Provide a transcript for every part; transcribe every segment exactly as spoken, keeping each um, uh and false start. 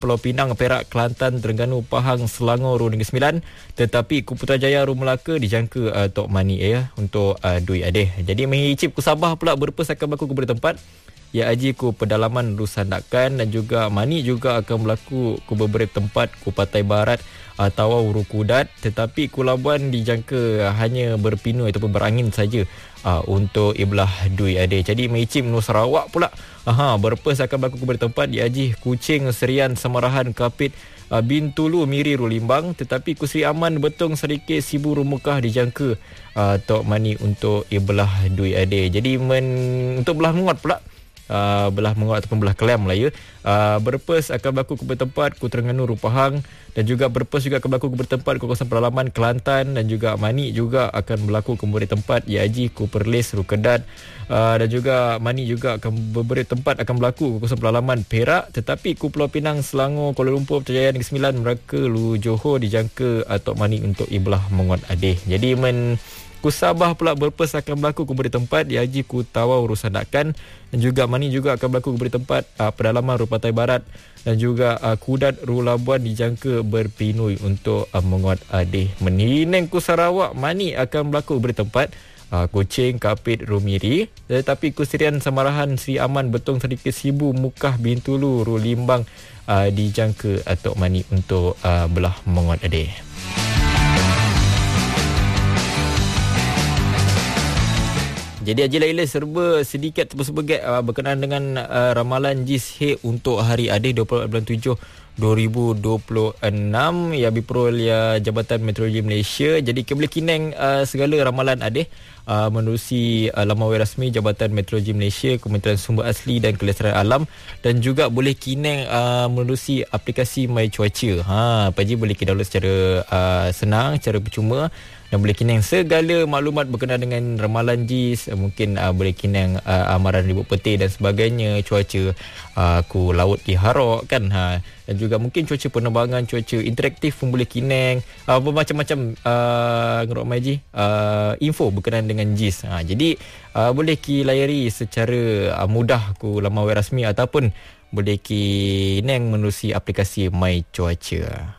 Pulau Pinang, Perak, Kelantan, Terengganu, Pahang, Selangor, Negeri Sembilan. Tetapi Ku Putrajaya, Ru Melaka dijangka uh, Tok Mani ya untuk uh, Dui Adeh. Jadi mengicip Ku Sabah pula berpes akan berlaku ke tempat. Ya Haji Ku Pedalaman, Ru Sandakan, dan juga Mani juga akan berlaku ke beberapa tempat Ku Pantai Barat, uh, Tawau, Ru Kudat. Tetapi Ku Labuan dijangka hanya berpinu ataupun berangin saja uh, untuk Ibelah Dui Adeh. Jadi mengicip Nur Sarawak pula. Aha, berpes akan berlaku ke tempat. Ya Haji Kuching, Serian, Samarahan, Kapit, uh, Bintulu, Miri, Ru Limbang. Tetapi Ku Seri Aman, Betong, Serikit, Sibu, Ru Mekah dijangka uh, Tok Mani untuk Ibelah Dui Adeh. Jadi men, untuk belah Menguat pula, Uh, belah Menguat ataupun belah Kelam lah ya. Uh, berpes akan berlaku ke bertempat Ku Terengganu, Ru Pahang, dan juga berpes juga akan berlaku ke bertempat Ku kawasan Pedalaman, Kelantan, dan juga Mani juga akan berlaku ke beberapa tempat Ya Haji Ku Perlis, Ru Kedat, uh, dan juga Mani juga akan beberapa tempat akan berlaku ke kawasan Pedalaman, Perak. Tetapi Ku Pulau Pinang, Selangor, Kuala Lumpur, Putrajaya, Negeri Sembilan, Melaka, Lu Johor dijangka Tok Mani untuk Ibelah Menguat Adeh. Jadi men Ku Sabah pula berpes akan berlaku ke beberapa tempat. Ya Haji Ku Tawau, Ru Sandakan, dan juga Mani juga akan berlaku ke beberapa tempat uh, Pedalaman, Ru Pantai Barat, dan juga uh, Kudat, Ru Labuan dijangka berpinui untuk uh, Menguat Adeh. Menineng Ku Sarawak, Mani akan berlaku ke beberapa tempat uh, Kuching, Kapit, Ru Miri. Tetapi Ku Serian, Samarahan, Seri Aman, Betong, Serikit, Sibu, Mukah, Bintulu, Ru Limbang uh, dijangka uh, Tok Mani untuk uh, belah Menguat Adeh. Jadi Haji Laila serba sedikit tersebagai uh, berkenaan dengan uh, ramalan Jis He untuk Hari Adeh dua puluh empat bulan tujuh dua ribu dua puluh enam ya Biprol ya Jabatan Meteorologi Malaysia. Jadi kita boleh kineng uh, segala ramalan Adeh uh, menerusi uh, laman web rasmi Jabatan Meteorologi Malaysia, Kementerian Sumber Asli dan Kelestarian Alam, dan juga boleh kineng uh, menerusi aplikasi My Cuaca. Ha, Pak Haji boleh kita download secara uh, senang, secara percuma, dan boleh kineng segala maklumat berkenaan dengan ramalan Jis. Mungkin uh, boleh kineng uh, amaran ribut peti dan sebagainya, cuaca uh, ku laut di Harok kan, ha. Dan juga mungkin cuaca penerbangan, cuaca interaktif pun boleh kineng, uh, bermacam-macam uh, Ngerok Maji uh, info berkenaan dengan Jis. Ha, jadi uh, boleh ki layari secara uh, mudah ku laman web rasmi ataupun boleh kineng menerusi aplikasi My Cuaca.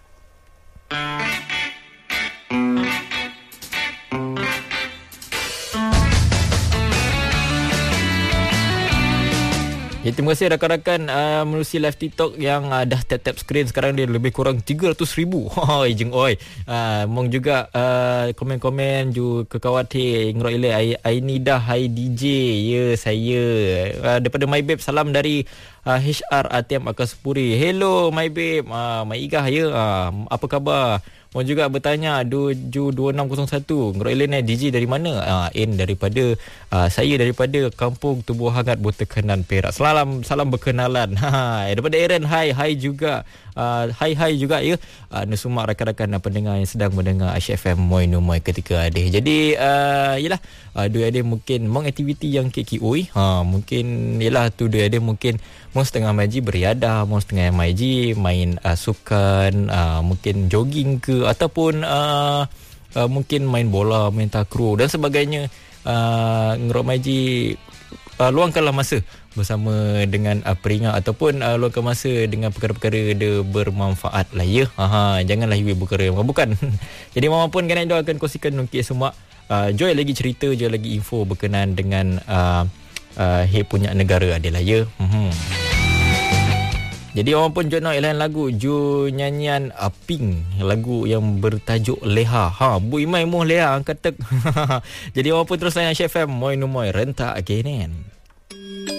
Ya, terima kasih rakan-rakan uh, menerusi live TikTok yang uh, dah tap-tap skrin. Sekarang dia lebih kurang tiga ratus ribu. Hoi jeng oi. Uh, mong juga uh, komen-komen ju kekawati ngerok ile Ainida, hai D J. Ya saya uh, daripada My Babe, salam dari uh, H R A T M Akasapuri. Hello My Babe, uh, My Igah ya. Uh, apa khabar? Mau juga bertanya Doju dua enam kosong satu Ngerok Elen D J dari mana? Ah, N daripada uh, saya daripada Kampung Tubuh Hangat Botekanan, Perak. Salam salam berkenalan. Ha, daripada Aaron, hai hai juga. Uh, hai hai juga ya. Uh, semua rakan-rakan pendengar yang sedang mendengar Aisyah F M Moi Numoi ketika Adeh. Jadi uh, yalah uh, Dui Adeh mungkin mong aktiviti yang keki oi. Ha, mungkin yalah tu Dui Adeh mungkin mau setengah maji beriadah, mau setengah maji main uh, sukan, uh, mungkin jogging ke, ataupun uh, uh, mungkin main bola, main takraw dan sebagainya. Uh, Ngerok maji uh, luangkanlah masa bersama dengan uh, peringat ataupun uh, luangkan masa dengan perkara-perkara dia bermanfaat lah ya. Aha, janganlah hiwi perkara yang bukan. Jadi mama pun kan akan kongsikan nungkit semua. Uh, joy lagi cerita, joy lagi info berkenaan dengan uh, uh, he punya negara adalah ya. Hmm. Jadi orang pun join iklan lagu Ju nyanyian uh, Pink, lagu yang bertajuk Leha. Ha, Bu Imai moh Leha angkat tek. Jadi orang pun terus layan Chef M Moi Numoi rentak again.